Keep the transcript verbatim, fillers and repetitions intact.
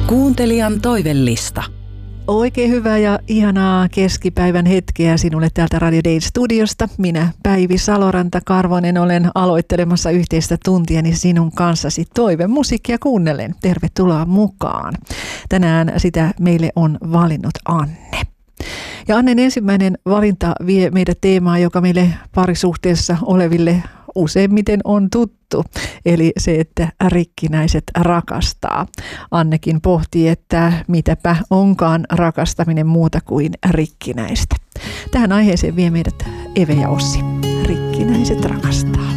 Kuuntelijan toivellista. Oikein hyvää ja ihanaa keskipäivän hetkeä sinulle täältä Radio Dale studiosta. Minä Päivi Saloranta-Karvonen olen aloittelemassa yhteistä tuntiani sinun kanssasi toivemusiikkia kuunnellen. Tervetuloa mukaan. Tänään sitä meille on valinnut Anne. Ja Annen ensimmäinen valinta vie meidät teemaan, joka meille parisuhteessa oleville useimmiten on tuttu, eli se, että rikkinäiset rakastaa. Annekin pohtii, että mitäpä onkaan rakastaminen muuta kuin rikkinäistä. Tähän aiheeseen vie meidät Eve ja Ossi. Rikkinäiset rakastaa.